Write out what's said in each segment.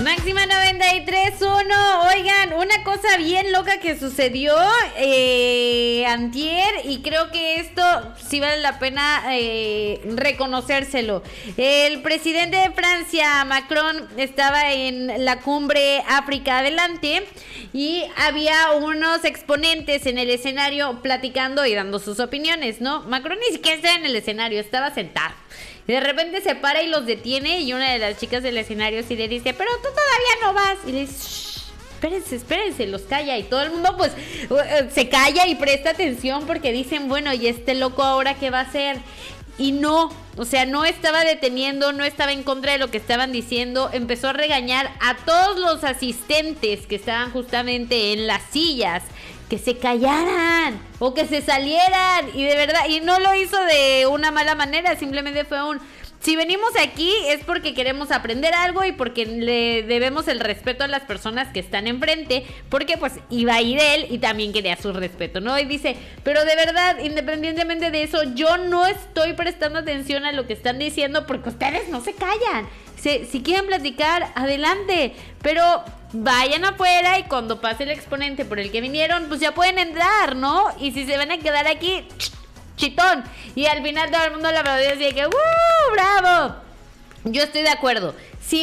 Máxima 93.1. Oigan, una cosa bien loca que sucedió antier, y creo que esto sí vale la pena reconocérselo. El presidente de Francia, Macron, estaba en la cumbre África Adelante y había unos exponentes en el escenario platicando y dando sus opiniones, ¿no? Macron ni siquiera estaba en el escenario, estaba sentado. Y de repente se para y los detiene, y una de las chicas del escenario sí le dice: pero tú todavía no vas. Y le dice: shh, espérense, los calla. Y todo el mundo pues se calla y presta atención, porque dicen: bueno, ¿y este loco ahora qué va a hacer? Y no, o sea, no estaba deteniendo, no estaba en contra de lo que estaban diciendo. Empezó a regañar a todos los asistentes que estaban justamente en las sillas, que se callaran o que se salieran. Y de verdad, y no lo hizo de una mala manera, simplemente fue si venimos aquí es porque queremos aprender algo y porque le debemos el respeto a las personas que están enfrente, porque pues iba a ir él y también quería su respeto, ¿no? Y dice: pero de verdad, independientemente de eso, yo no estoy prestando atención a lo que están diciendo, porque ustedes no se callan. Si quieren platicar, adelante, pero vayan afuera, y cuando pase el exponente por el que vinieron, pues ya pueden entrar, ¿no? Y si se van a quedar aquí, chitón. Y al final todo el mundo la aplaudió así de que ¡bravo! Yo estoy de acuerdo.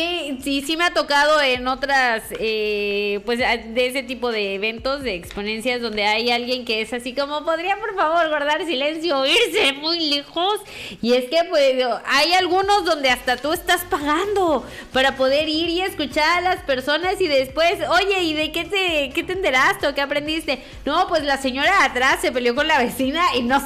Sí me ha tocado en otras, pues de ese tipo de eventos, de exponencias, donde hay alguien que es así como: ¿podría por favor guardar silencio o irse muy lejos? Y es que pues hay algunos donde hasta tú estás pagando para poder ir y escuchar a las personas, y después: oye, ¿y de qué te enteraste o qué aprendiste? No, pues la señora de atrás se peleó con la vecina y no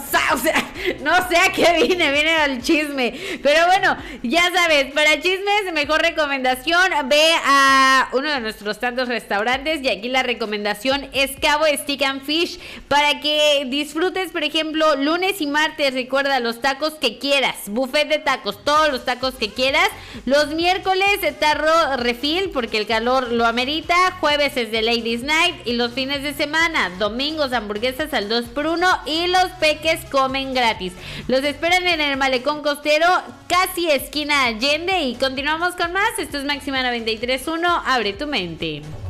sé a qué viene al chisme. Pero bueno, ya sabes, para chismes, mejor recomendación, ve a uno de nuestros tantos restaurantes, y aquí la recomendación es Cabo Stick and Fish, para que disfrutes, por ejemplo, lunes y martes, recuerda, los tacos que quieras, buffet de tacos, todos los tacos que quieras. Los miércoles, tarro refill, porque el calor lo amerita. Jueves es de Ladies Night, y los fines de semana, domingos, hamburguesas al 2x1, y los peques comen gratis. Los esperan en el Malecón Costero, casi esquina Allende, y continuamos con más. Esto es Máxima 93.1, abre tu mente.